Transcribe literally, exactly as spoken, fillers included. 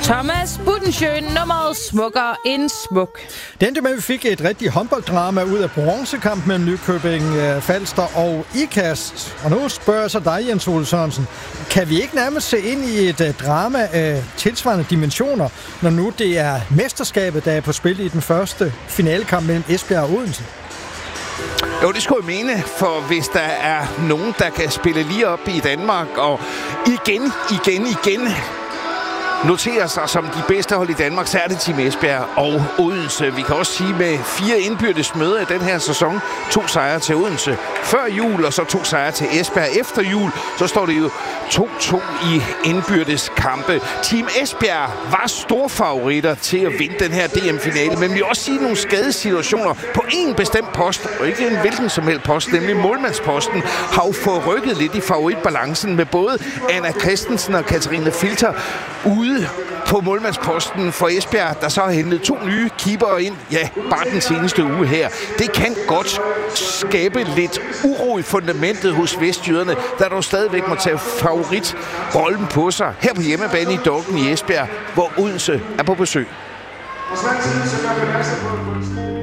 Thomas Budensjøen, nummeret smukkere end smuk. Det endte med, at vi fik et rigtigt håndbolddrama ud af bronzekamp mellem Nykøbing Falster og IKAST. Og nu spørger jeg så dig, Jens Ole Sørensen. Kan vi ikke nærmest se ind i et drama af tilsvarende dimensioner, når nu det er mesterskabet, der er på spil i den første finalekamp mellem Esbjerg og Odense? Jo, det skulle jeg mene, for hvis der er nogen, der kan spille lige op i Danmark og igen, igen, igen noterer sig som de bedste hold i Danmark, så er det Team Esbjerg og Odense. Vi kan også sige med fire indbyrdes møder i den her sæson. To sejre til Odense før jul, og så to sejre til Esbjerg efter jul. Så står det jo to to i indbyrdes kampe. Team Esbjerg var store favoritter til at vinde den her D M-finale, men vi vil også sige nogle skadesituationer på en bestemt post, og ikke en hvilken som helst post, nemlig målmandsposten, har jo fået rykket lidt i favoritbalancen med både Anna Christensen og Katarina Filter ude på målmandsposten for Esbjerg, der så har hentet to nye keepere ind, ja, bare den seneste uge her. Det kan godt skabe lidt uro i fundamentet hos vestjyderne, der dog stadigvæk må tage favoritrollen på sig her på hjemmebane i Dokken i Esbjerg, hvor Odense er på besøg.